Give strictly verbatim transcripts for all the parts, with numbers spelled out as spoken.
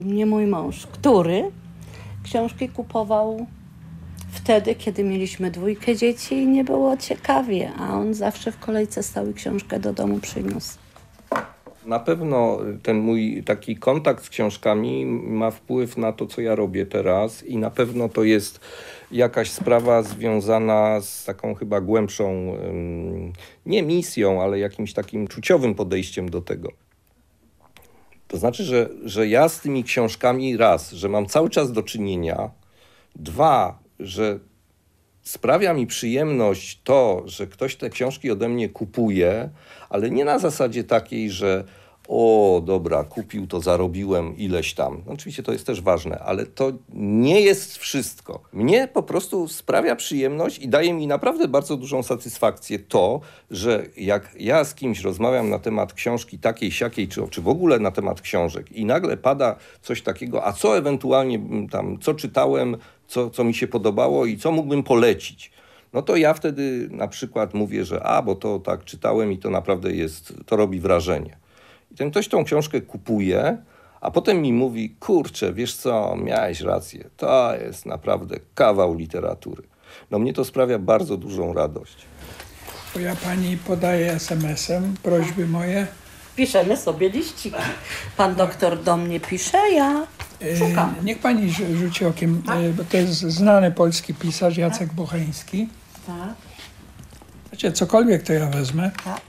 Nie mój mąż, który książki kupował wtedy, kiedy mieliśmy dwójkę dzieci i nie było ciekawie, a on zawsze w kolejce stał i książkę do domu przyniósł. Na pewno ten mój taki kontakt z książkami ma wpływ na to, co ja robię teraz i na pewno to jest jakaś sprawa związana z taką chyba głębszą, nie misją, ale jakimś takim czuciowym podejściem do tego. To znaczy, że, że ja z tymi książkami raz, że mam cały czas do czynienia, dwa, że sprawia mi przyjemność to, że ktoś te książki ode mnie kupuje, ale nie na zasadzie takiej, że o, dobra, kupił, to zarobiłem ileś tam. No, oczywiście to jest też ważne, ale to nie jest wszystko. Mnie po prostu sprawia przyjemność i daje mi naprawdę bardzo dużą satysfakcję to, że jak ja z kimś rozmawiam na temat książki takiej, siakiej, czy, czy w ogóle na temat książek i nagle pada coś takiego, a co ewentualnie tam, co czytałem, co, co mi się podobało i co mógłbym polecić. No to ja wtedy na przykład mówię, że a, bo to tak czytałem i to naprawdę jest, to robi wrażenie. I ten ktoś tą książkę kupuje, a potem mi mówi, kurczę, wiesz co, miałeś rację, to jest naprawdę kawał literatury. No mnie to sprawia bardzo dużą radość. Bo ja pani podaję es em esem prośby moje. Piszemy sobie liściki. Pan doktor do mnie pisze, ja szukam. E, niech pani rzu- rzuci okiem, Tak? e, bo to jest znany polski pisarz Jacek Bocheński. Tak, Wiecie, cokolwiek to ja wezmę. tak.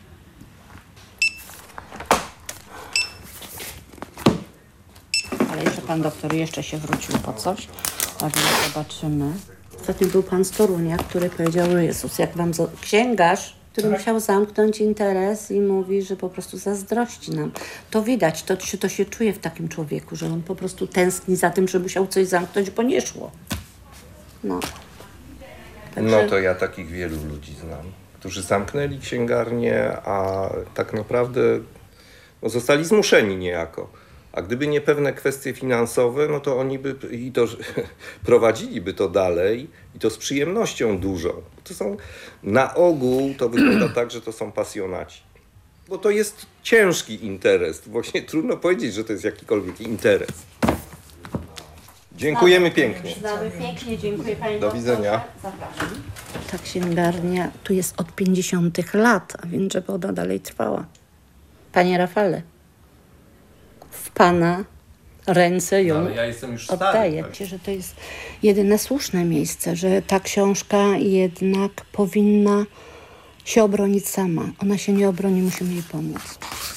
Ale jeszcze pan doktor jeszcze się wrócił po coś, a więc zobaczymy. Ostatnio był pan z Torunia, który powiedział, że Jezus, jak wam za... księgarz, który Tak. musiał zamknąć interes i mówi, że po prostu zazdrości nam. To widać, to się, to się czuje w takim człowieku, że on po prostu tęskni za tym, że musiał coś zamknąć, bo nie szło. No. Także... No to ja takich wielu ludzi znam, którzy zamknęli księgarnię, a tak naprawdę no, zostali zmuszeni niejako. A gdyby nie pewne kwestie finansowe, no to oni by i to prowadziliby to dalej i to z przyjemnością dużą. To są, na ogół to wygląda tak, że to są pasjonaci. Bo to jest ciężki interes. Właśnie trudno powiedzieć, że to jest jakikolwiek interes. Dziękujemy pięknie. Znamy pięknie, dziękuję pani Do doktorze. widzenia. Zapraszam. Ta księgarnia tu jest od pięćdziesiątych lat, a więc żeby ona dalej trwała. Panie Rafale, w pana ręce ją Ale ja jestem już stary, oddaję. tak? Myślę, że to jest jedyne słuszne miejsce, że ta książka jednak powinna się obronić sama. Ona się nie obroni, musimy jej pomóc.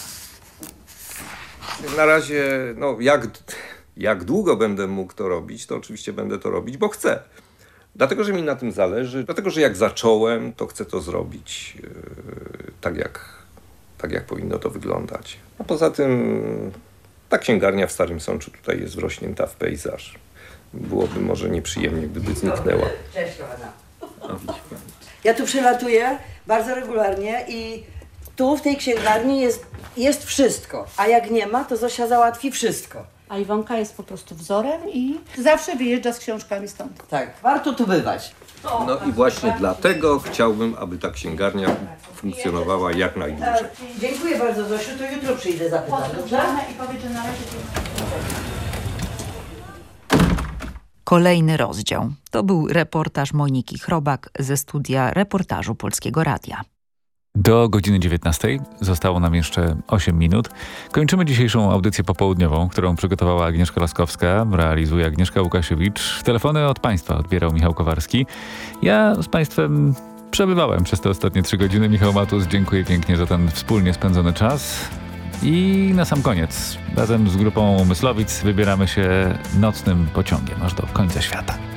Na razie, no jak, jak długo będę mógł to robić, to oczywiście będę to robić, bo chcę. Dlatego, że mi na tym zależy, dlatego, że jak zacząłem, to chcę to zrobić yy, tak, jak, tak, jak powinno to wyglądać. A poza tym ta księgarnia w Starym Sączu tutaj jest wrośnięta w pejzaż. Byłoby może nieprzyjemnie, gdyby zniknęła. Cześć, kochana. Ja tu przylatuję bardzo regularnie i tu w tej księgarni jest, jest wszystko. A jak nie ma, to Zosia załatwi wszystko. A Iwonka jest po prostu wzorem i zawsze wyjeżdża z książkami stąd. Tak, warto tu bywać. No i właśnie dlatego chciałbym, aby ta księgarnia funkcjonowała jak najdłużej. E, dziękuję bardzo, Zosiu, to jutro przyjdę zapytać, dobrze? i powiedz, że na razie... Kolejny rozdział. To był reportaż Moniki Chrobak ze studia reportażu Polskiego Radia. Do godziny dziewiętnastej zostało nam jeszcze osiem minut. Kończymy dzisiejszą audycję popołudniową, którą przygotowała Agnieszka Laskowska, realizuje Agnieszka Łukasiewicz. Telefony od Państwa odbierał Michał Kowarski. Ja z Państwem przebywałem przez te ostatnie trzy godziny. Michał Matus, dziękuję pięknie za ten wspólnie spędzony czas. I na sam koniec, razem z grupą Myslowic wybieramy się nocnym pociągiem aż do końca świata.